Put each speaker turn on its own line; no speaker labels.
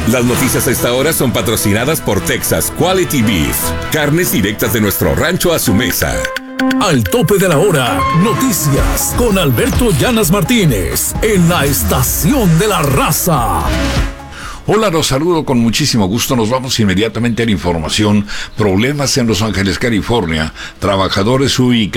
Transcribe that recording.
Las noticias a esta hora son patrocinadas por Texas Quality Beef. Carnes directas de nuestro rancho a su mesa.
Al tope de la hora, noticias con Alberto Llanas Martínez en la Estación de la Raza.
Hola, los saludo con muchísimo gusto. Nos vamos inmediatamente a la información. Problemas en Los Ángeles, California. Trabajadores ubican